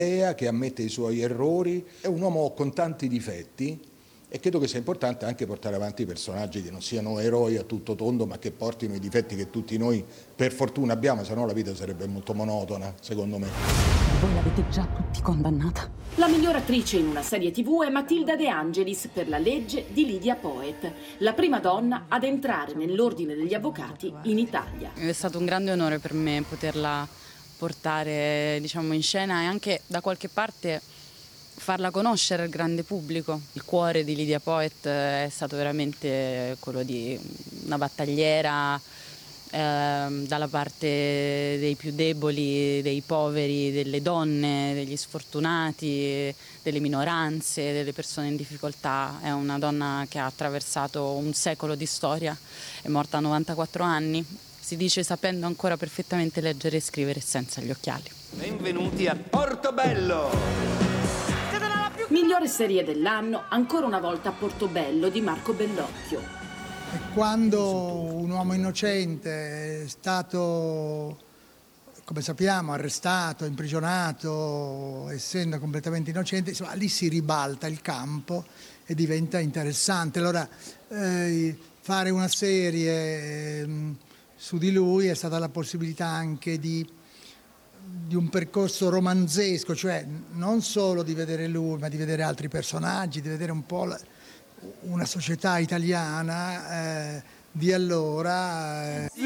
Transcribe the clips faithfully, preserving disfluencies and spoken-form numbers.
che ammette i suoi errori, è un uomo con tanti difetti e credo che sia importante anche portare avanti i personaggi che non siano eroi a tutto tondo ma che portino i difetti che tutti noi per fortuna abbiamo, se no la vita sarebbe molto monotona, secondo me. Voi l'avete già tutti condannata. La miglior attrice in una serie tivù è Matilda De Angelis per La legge di Lydia Poet, la prima donna ad entrare nell'ordine degli avvocati in Italia. È stato un grande onore per me poterla portare, diciamo, in scena e anche da qualche parte farla conoscere al grande pubblico. Il cuore di Lydia Poet è stato veramente quello di una battagliera eh, dalla parte dei più deboli, dei poveri, delle donne, degli sfortunati, delle minoranze, delle persone in difficoltà. È una donna che ha attraversato un secolo di storia, è morta a novantaquattro anni. Si dice sapendo ancora perfettamente leggere e scrivere senza gli occhiali. Benvenuti a Portobello! Migliore serie dell'anno, ancora una volta Portobello di Marco Bellocchio. E quando un uomo innocente è stato, come sappiamo, arrestato, imprigionato, essendo completamente innocente, insomma, lì si ribalta il campo e diventa interessante. Allora, eh, fare una serie eh, su di lui è stata la possibilità anche di, di un percorso romanzesco, cioè non solo di vedere lui, ma di vedere altri personaggi, di vedere un po' la, una società italiana eh, di allora. Eh.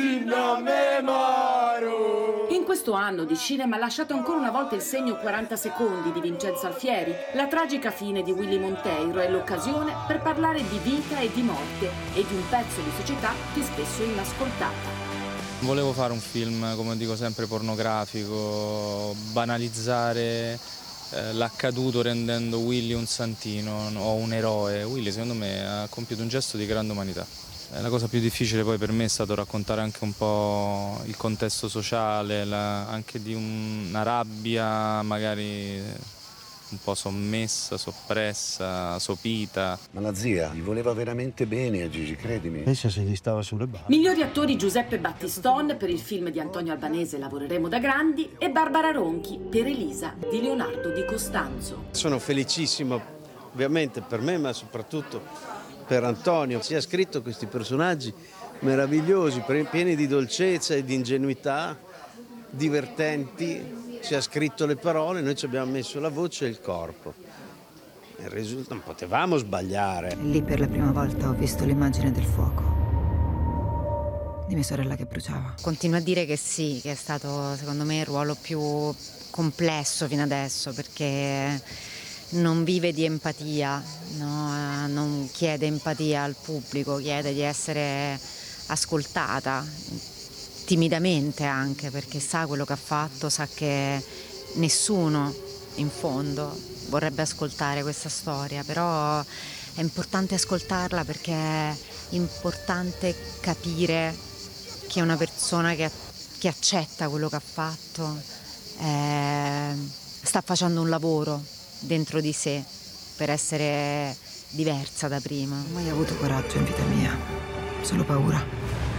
In questo anno di cinema ha lasciato ancora una volta il segno quaranta secondi di Vincenzo Alfieri. La tragica fine di Willy Monteiro è l'occasione per parlare di vita e di morte e di un pezzo di società che spesso è inascoltata. Volevo fare un film, come dico sempre, pornografico, banalizzare eh, l'accaduto rendendo Willy un santino o un eroe. Willy secondo me ha compiuto un gesto di grande umanità. La cosa più difficile poi per me è stato raccontare anche un po' il contesto sociale, la, anche di un, una rabbia magari un po' sommessa, soppressa, sopita. Ma la zia gli voleva veramente bene a Gigi, credimi. Pensa se gli stava sulle balle. Migliori attori Giuseppe Battistone per il film di Antonio Albanese Lavoreremo da grandi e Barbara Ronchi per Elisa di Leonardo Di Costanzo. Sono felicissimo, ovviamente per me, ma soprattutto per Antonio. Si è scritto questi personaggi meravigliosi, pieni di dolcezza e di ingenuità, divertenti. Ci ha scritto le parole, noi ci abbiamo messo la voce e il corpo. Il risultato non potevamo sbagliare. Lì per la prima volta ho visto l'immagine del fuoco, di mia sorella che bruciava. Continuo a dire che sì, che è stato secondo me il ruolo più complesso fino adesso, perché non vive di empatia, no? Non chiede empatia al pubblico, chiede di essere ascoltata. Timidamente anche, perché sa quello che ha fatto, sa che nessuno in fondo vorrebbe ascoltare questa storia, però è importante ascoltarla perché è importante capire che è una persona che, che accetta quello che ha fatto, eh, sta facendo un lavoro dentro di sé per essere diversa da prima. Non ho mai avuto coraggio in vita mia, solo paura.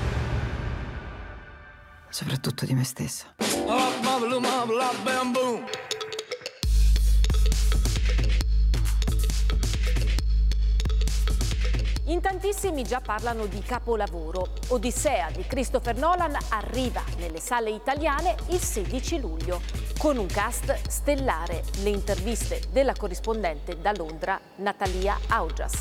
Soprattutto di me stessa. In tantissimi già parlano di capolavoro. Odissea di Christopher Nolan arriva nelle sale italiane il sedici luglio con un cast stellare. Le interviste della corrispondente da Londra, Natalia Augias.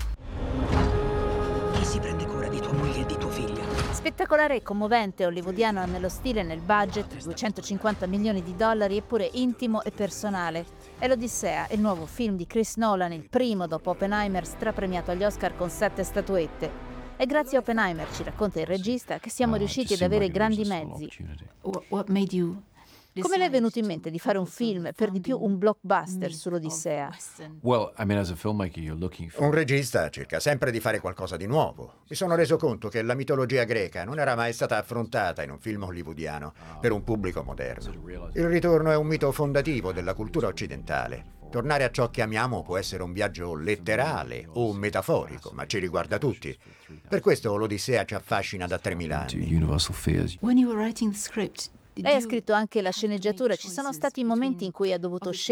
Chi si prende cura di tua moglie e di tua figlia? Spettacolare e commovente, hollywoodiano nello stile e nel budget, duecentocinquanta milioni di dollari, eppure intimo e personale. È l'Odissea, il nuovo film di Chris Nolan, il primo dopo Oppenheimer, strapremiato agli Oscar con sette statuette. E grazie a Oppenheimer, ci racconta il regista, che siamo riusciti ad avere grandi mezzi. What made you Come le è venuto in mente di fare un film, per di più un blockbuster sull'Odissea? Well, I mean, as a filmmaker, you're looking for... Un regista cerca sempre di fare qualcosa di nuovo. Mi sono reso conto che la mitologia greca non era mai stata affrontata in un film hollywoodiano per un pubblico moderno. Il ritorno è un mito fondativo della cultura occidentale. Tornare a ciò che amiamo può essere un viaggio letterale o metaforico, ma ci riguarda tutti. Per questo l'Odissea ci affascina da tremila anni. When you were writing the script, Lei ha scritto anche la sceneggiatura, ci sono stati momenti in cui ha dovuto scegliere